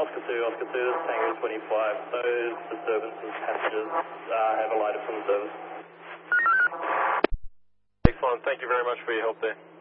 Oscar 2, this is Tango 25. Those disturbances, passengers have alighted from the service. Excellent. Thank you very much for your help there.